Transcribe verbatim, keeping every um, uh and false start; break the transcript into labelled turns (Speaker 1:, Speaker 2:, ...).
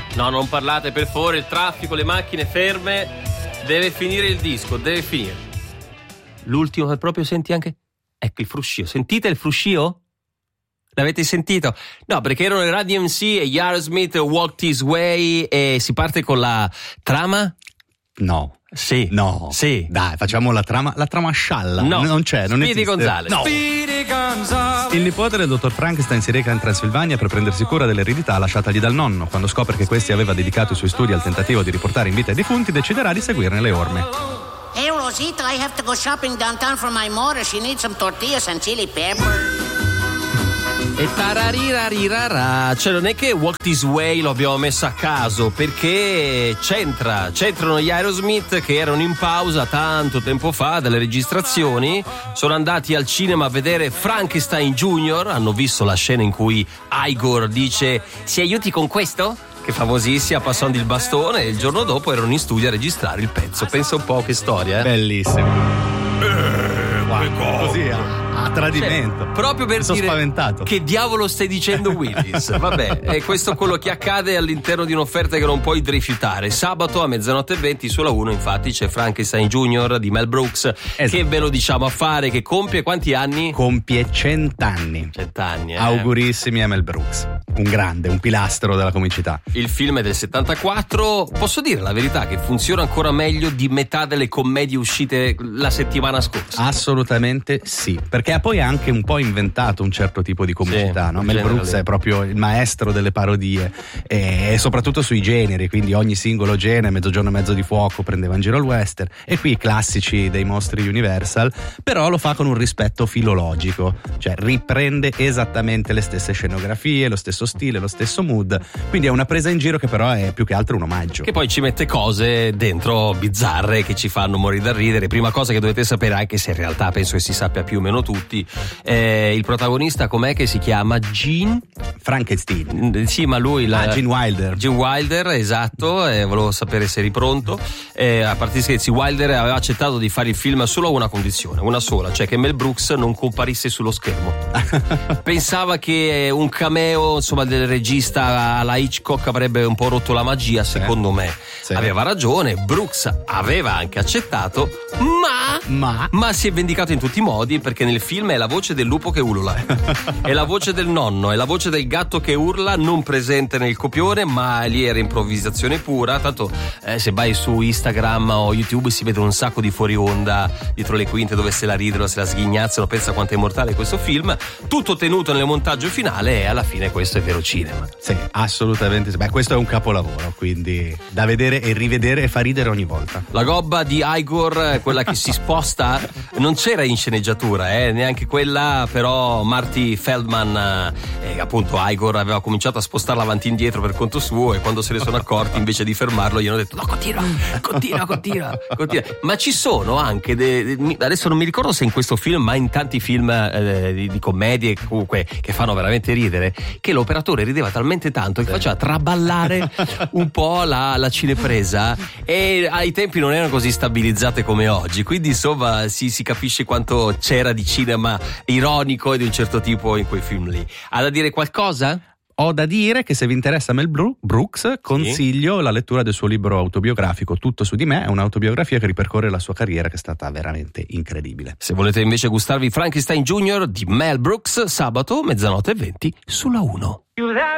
Speaker 1: No, non parlate per favore, il traffico, le macchine ferme. Deve finire il disco, deve finire. L'ultimo che proprio senti anche... Ecco il fruscio, sentite il fruscio? L'avete sentito? No, perché erano i Run D M C e gli Aerosmith, Walk This Way, e si parte con la trama?
Speaker 2: No.
Speaker 1: Sì.
Speaker 2: No.
Speaker 1: Sì.
Speaker 2: Dai, facciamo la trama, la trama scialla.
Speaker 1: No.
Speaker 2: Non c'è, non
Speaker 1: Speedy
Speaker 2: esiste.
Speaker 1: Gonzales.
Speaker 2: No.
Speaker 3: Speedy Gonzales.
Speaker 2: Il nipote del dottor Frankenstein si reca in Transilvania per prendersi cura dell'eredità lasciatagli dal nonno. Quando scopre che questi aveva dedicato i suoi studi al tentativo di riportare in vita i defunti, deciderà di seguirne le orme.
Speaker 4: Hey, Rosita, I have to go shopping downtown for my mother. She needs some tortillas and chili pepper.
Speaker 1: E tararirarirara, cioè non è che Walk This Way lo abbiamo messo a caso, perché c'entra, c'entrano gli Aerosmith che erano in pausa tanto tempo fa dalle registrazioni, sono andati al cinema a vedere Frankenstein Junior, hanno visto la scena in cui Igor dice "si aiuti con questo?", che famosissima, passando il bastone, e il giorno dopo erano in studio a registrare il pezzo. Pensa un po' che storia, eh?
Speaker 2: Bellissimo. Eh, wow, così a, a tradimento.
Speaker 1: Cioè, proprio per
Speaker 2: Mi sono
Speaker 1: dire
Speaker 2: spaventato.
Speaker 1: Che diavolo stai dicendo, Willis? Vabbè, e questo è quello che accade all'interno di un'offerta che non puoi rifiutare. Sabato a mezzanotte e venti sulla uno, infatti, c'è Frankenstein Junior di Mel Brooks, esatto. Che ve lo diciamo a fare, che compie quanti anni?
Speaker 2: Compie cent'anni.
Speaker 1: Cent'anni, eh.
Speaker 2: Augurissimi a Mel Brooks. Un grande, un pilastro della comicità.
Speaker 1: Il film è del settantaquattro. Posso dire la verità che funziona ancora meglio di metà delle commedie uscite la settimana scorsa?
Speaker 2: Assolutamente sì, perché ha poi anche un po' inventato un certo tipo di comicità,
Speaker 1: sì,
Speaker 2: no? Mel Brooks è proprio il maestro delle parodie, e soprattutto sui generi, quindi ogni singolo genere, Mezzogiorno e mezzo di fuoco, prendeva in giro il western, e qui i classici dei mostri Universal, però lo fa con un rispetto filologico, cioè riprende esattamente le stesse scenografie, lo stesso stile, lo stesso mood, quindi è una presa in giro che però è più che altro un omaggio.
Speaker 1: Che poi ci mette cose dentro bizzarre che ci fanno morire da ridere. Prima cosa che dovete sapere, anche se in realtà penso che si sappia più o meno tutti, eh, il protagonista com'è che si chiama? Gene?
Speaker 2: Frankenstein.
Speaker 1: Sì, ma lui la...
Speaker 2: Ah, Gene Wilder.
Speaker 1: Gene Wilder, esatto, eh, volevo sapere se eri pronto. Eh, a parte gli scherzi, Wilder aveva accettato di fare il film solo a una condizione, una sola, cioè che Mel Brooks non comparisse sullo schermo. Pensava che un cameo, insomma, del regista alla Hitchcock avrebbe un po' rotto la magia, secondo
Speaker 2: sì.
Speaker 1: me.
Speaker 2: Sì.
Speaker 1: Aveva ragione, Brooks aveva anche accettato, ma,
Speaker 2: ma
Speaker 1: ma si è vendicato in tutti i modi, perché nel film è la voce del lupo che ulula, è la voce del nonno, è la voce del gatto che urla, non presente nel copione, ma lì era improvvisazione pura. Tanto eh, se vai su Instagram o YouTube si vedono un sacco di fuori onda dietro le quinte dove se la ridono, se la sghignazzano. Pensa quanto è mortale questo film, tutto tenuto nel montaggio finale, e alla fine questo è vero cinema.
Speaker 2: Sì, assolutamente. Beh, questo è un capolavoro, quindi da vedere e rivedere, e fa ridere ogni volta.
Speaker 1: La gobba di Igor, quella che si sposta, non c'era in sceneggiatura, eh, neanche quella, però Marty Feldman, eh, appunto Igor aveva cominciato a spostarla avanti e indietro per conto suo, e quando se ne sono accorti, invece di fermarlo, gli hanno detto no, continua, continua, continua, continua. Ma ci sono anche de, de, adesso non mi ricordo se in questo film, ma in tanti film eh, di, di commedie comunque che fanno veramente ridere, che l'operatore rideva talmente tanto che faceva traballare un po' la, la cinepresa, e ai tempi non erano così stabilizzate come oggi, quindi insomma si, si capisce quanto c'era di cinema ironico e di un certo tipo in quei film lì. Ha da dire qualcosa?
Speaker 2: Ho da dire che se vi interessa Mel Brooks, consiglio sì. la lettura del suo libro autobiografico Tutto su di me. È un'autobiografia che ripercorre la sua carriera, che è stata veramente incredibile.
Speaker 1: Se volete invece gustarvi Frankenstein Junior di Mel Brooks, sabato mezzanotte e venti sulla uno.